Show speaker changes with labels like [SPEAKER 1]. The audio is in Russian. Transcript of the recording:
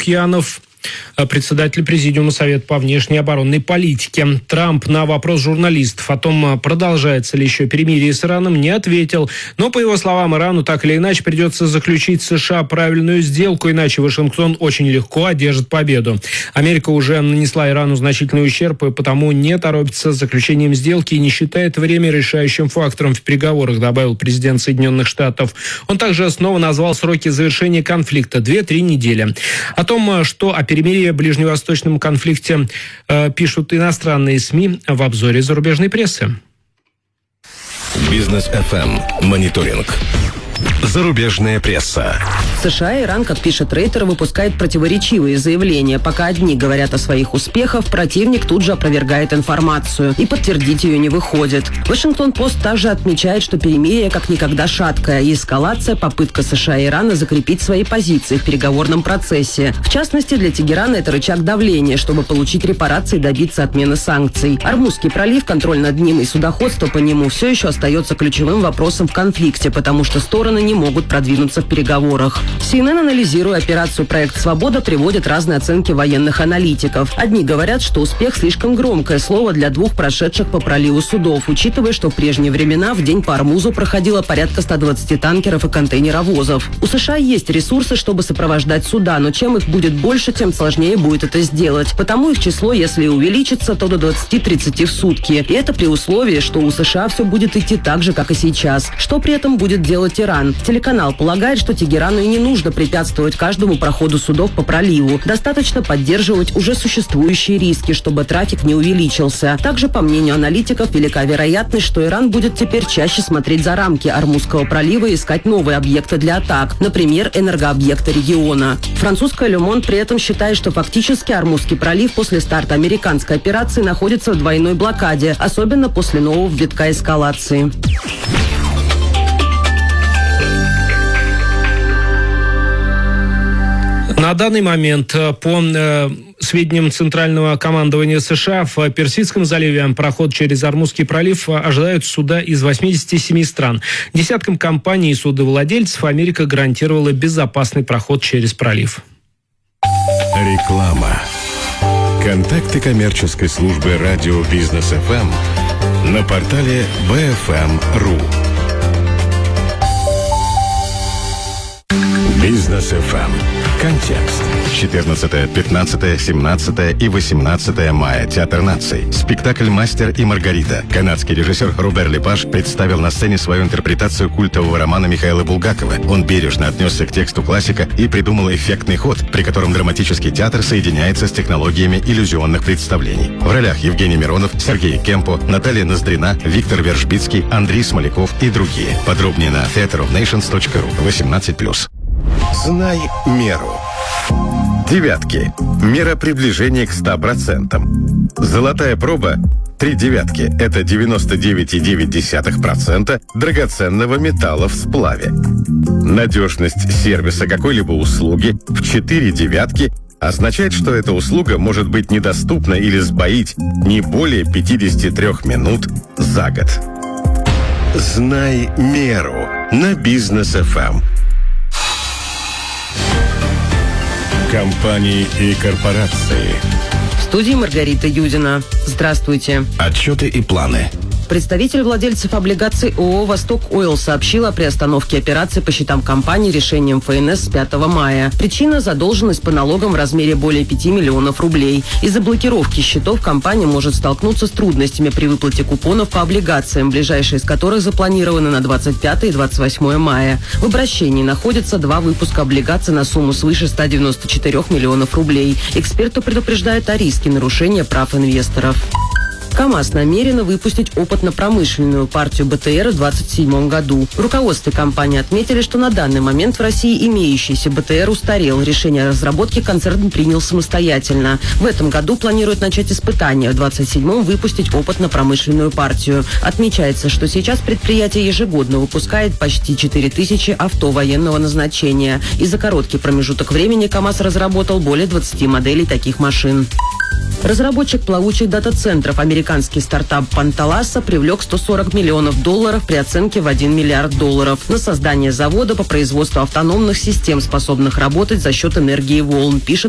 [SPEAKER 1] Лукьянов, председатель Президиума Совета по внешней и оборонной политике. Трамп на вопрос журналистов о том, продолжается ли еще перемирие с Ираном, не ответил. Но, по его словам, Ирану так или иначе придется заключить с США правильную сделку, иначе Вашингтон очень легко одержит победу. Америка уже нанесла Ирану значительный ущерб, и потому не торопится с заключением сделки и не считает время решающим фактором в переговорах, добавил президент Соединенных Штатов. Он также снова назвал сроки завершения конфликта – 2-3 недели. О том, что о перемирии в ближневосточном конфликте пишут иностранные СМИ в обзоре зарубежной прессы.
[SPEAKER 2] Бизнес FM. Мониторинг. Зарубежная пресса.
[SPEAKER 3] США и Иран, как пишет Рейтер, выпускает противоречивые заявления. Пока одни говорят о своих успехах, противник тут же опровергает информацию и подтвердить ее не выходит. Вашингтон-Пост также отмечает, что перемирие как никогда шаткое, и эскалация – попытка США и Ирана закрепить свои позиции в переговорном процессе. В частности, для Тегерана это рычаг давления, чтобы получить репарации и добиться отмены санкций. Ормузский пролив, контроль над ним и судоходство по нему все еще остается ключевым вопросом в конфликте, потому что стороны не могут продвинуться в переговорах. CNN, анализируя операцию «Проект Свобода», приводит разные оценки военных аналитиков. Одни говорят, что успех слишком громкое слово для двух прошедших по проливу судов, учитывая, что в прежние времена в день по Ормузу проходило порядка 120 танкеров и контейнеровозов. У США есть ресурсы, чтобы сопровождать суда, но чем их будет больше, тем сложнее будет это сделать. Потому их число, если и увеличится, то до 20-30 в сутки. И это при условии, что у США все будет идти так же, как и сейчас. Что при этом будет делать Иран? Телеканал полагает, что Тегерану и не нужно препятствовать каждому проходу судов по проливу. Достаточно поддерживать уже существующие риски, чтобы трафик не увеличился. Также, по мнению аналитиков, велика вероятность, что Иран будет теперь чаще смотреть за рамки Ормузского пролива и искать новые объекты для атак, например, энергообъекты региона. Французская Le Monde при этом считает, что фактически Ормузский пролив после старта американской операции находится в двойной блокаде, особенно после нового витка эскалации.
[SPEAKER 1] На данный момент, по сведениям Центрального командования США, в Персидском заливе проход через Ормузский пролив ожидают суда из 87 стран. Десяткам компаний и судовладельцев Америка гарантировала безопасный проход через пролив.
[SPEAKER 2] Реклама. Контакты коммерческой службы радио Бизнес FM на портале BFM.ru. Бизнес FM. Контекст. 14, 15, 17 и 18 мая. Театр наций. Спектакль «Мастер и Маргарита». Канадский режиссер Робер Лепаж представил на сцене свою интерпретацию культового романа Михаила Булгакова. Он бережно отнесся к тексту классика и придумал эффектный ход, при котором драматический театр соединяется с технологиями иллюзионных представлений. В ролях Евгений Миронов, Сергей Кемпо, Наталья Ноздрина, Виктор Вержбицкий, Андрей Смоляков и другие. Подробнее на theaterofnations.ru. 18+. Знай меру. Девятки. Мера приближения к 100%. Золотая проба 3 девятки – это 99,9% драгоценного металла в сплаве. Надежность сервиса какой-либо услуги в 4 девятки означает, что эта услуга может быть недоступна или сбоить не более 53 минут за год. Знай меру на Бизнес FM. Компании и корпорации.
[SPEAKER 3] В студии Маргарита Юдина. Здравствуйте.
[SPEAKER 2] Отчеты и планы.
[SPEAKER 3] Представитель владельцев облигаций ООО «Восток Ойл» сообщил о приостановке операций по счетам компании решением ФНС с 5 мая. Причина – задолженность по налогам в размере более 5 миллионов рублей. Из-за блокировки счетов компания может столкнуться с трудностями при выплате купонов по облигациям, ближайшие из которых запланированы на 25 и 28 мая. В обращении находятся 2 выпуска облигаций на сумму свыше 194 миллионов рублей. Эксперты предупреждают о риске нарушения прав инвесторов. КАМАЗ намерена выпустить опытно-промышленную партию БТР в 2027 году. В руководстве компании отметили, что на данный момент в России имеющийся БТР устарел. Решение о разработке концерн принял самостоятельно. В этом году планируют начать испытания, в 2027 выпустить опытно-промышленную партию. Отмечается, что сейчас предприятие ежегодно выпускает почти 4000 авто военного назначения. И за короткий промежуток времени КАМАЗ разработал более 20 моделей таких машин. Разработчик плавучих дата-центров, американский стартап Panthalassa, привлек $140 миллионов при оценке в $1 миллиард на создание завода по производству автономных систем, способных работать за счет энергии волн, пишет